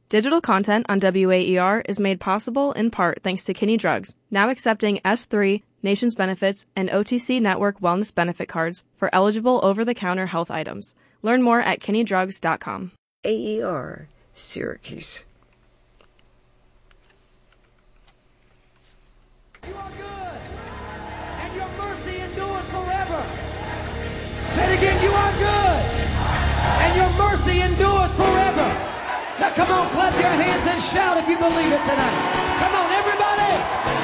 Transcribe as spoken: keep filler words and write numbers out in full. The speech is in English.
Digital content on W A E R is made possible in part thanks to Kinney Drugs, now accepting S three, Nations Benefits, and O T C Network Wellness Benefit Cards for eligible over-the-counter health items. Learn more at kinney drugs dot com. A E R, Syracuse. You are good, and your mercy endures forever. Say it again, you are good, and your mercy endures forever. Now come on, clap your hands and shout if you believe it tonight. Come on, everybody.